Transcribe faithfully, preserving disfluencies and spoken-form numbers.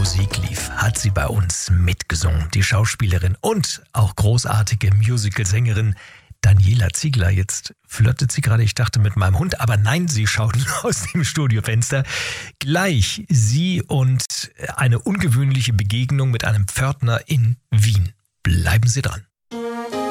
Musik lief, hat sie bei uns mitgesungen. Die Schauspielerin und auch großartige Musicalsängerin Daniela Ziegler. Jetzt flirtet sie gerade, ich dachte, mit meinem Hund, aber nein, sie schaut aus dem Studiofenster. Gleich sie und eine ungewöhnliche Begegnung mit einem Pförtner in Wien. Bleiben Sie dran.